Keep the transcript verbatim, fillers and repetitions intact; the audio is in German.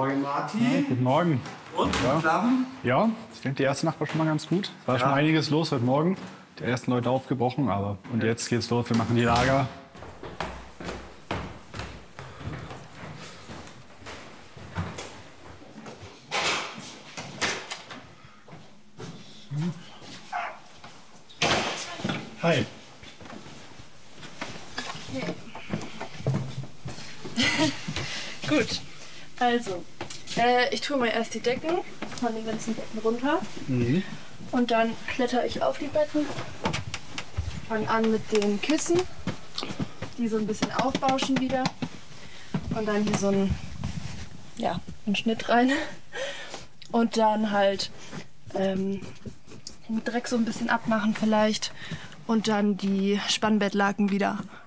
Morgen, Martin. Ja, guten Morgen. Und? Ja. Schlafen? Ja, ich denke, die erste Nacht war schon mal ganz gut. Es war ja. schon einiges los heute Morgen. Die ersten Leute aufgebrochen, aber und jetzt geht's los. Wir machen die Lager. Hi. Okay. Gut, also äh, ich tue mal erst die Decken von den ganzen Betten runter Mhm. und dann kletter ich auf die Betten, fange an mit den Kissen, die so ein bisschen aufbauschen wieder und dann hier so ein, ja, einen Schnitt rein und dann halt ähm, den Dreck so ein bisschen abmachen vielleicht und dann die Spannbettlaken wieder